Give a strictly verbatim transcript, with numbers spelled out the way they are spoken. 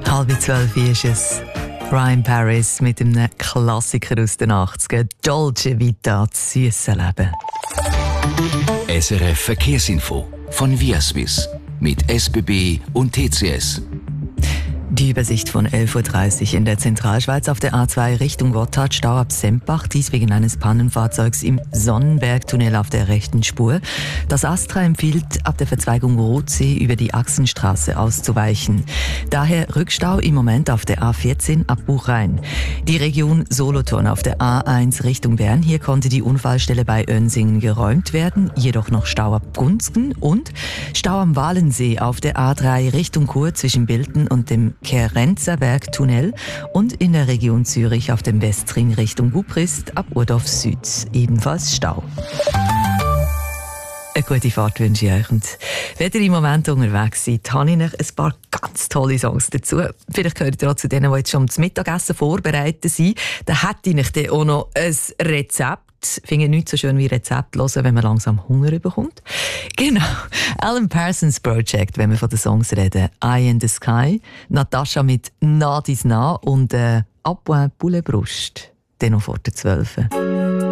Halb zwölf ist es. Brian Paris mit einem Klassiker aus den achtziger. Dolce Vita, das süsse Leben. S R F Verkehrsinfo von Viaswiss mit S B B und T C S. Die Übersicht von elf Uhr dreißig in der Zentralschweiz auf der A zwei Richtung Gotthard, Stau ab Sempach, dies wegen eines Pannenfahrzeugs im Sonnenbergtunnel auf der rechten Spur. Das Astra empfiehlt, ab der Verzweigung Rotsee über die Achsenstraße auszuweichen. Daher Rückstau im Moment auf der A vierzehn ab Buchrain. Die Region Solothurn auf der A eins Richtung Bern, hier konnte die Unfallstelle bei Önsingen geräumt werden, jedoch noch Stau ab Gunsten und Stau am Walensee auf der A drei Richtung Chur zwischen Bilten und dem Kerenzer Bergtunnel und in der Region Zürich auf dem Westring Richtung Buprist ab Urdorf Süd. Ebenfalls Stau. Eine gute Fahrt wünsche ich euch. Und wenn ihr im Moment unterwegs seid, habe ich euch ein paar ganz tolle Songs dazu. Vielleicht gehört ihr auch zu denen, die jetzt schon zum Mittagessen vorbereitet sind. Dann hätte ich dann auch noch ein Rezept. Ich finde es nicht so schön wie Rezept hören, wenn man langsam Hunger bekommt. Genau. Alan Parsons Project, wenn wir von den Songs reden. Eye in the Sky. Natascha mit Nadis Na und äh, Appoint Poulet Brust. Dann noch vor der zwölf.